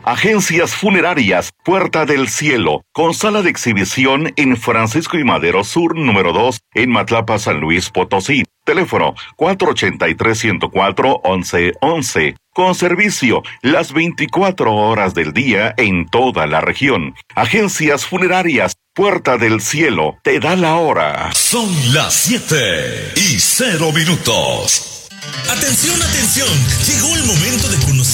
Agencias Funerarias Puerta del Cielo, con sala de exhibición en Francisco y Madero Sur, número 2, en Matlapa, San Luis Potosí. Teléfono 483-104-1111. Con servicio las 24 horas del día en toda la región. Agencias Funerarias Puerta del Cielo te da la hora. Son las 7:00. Atención, atención. Llegó el momento de conocer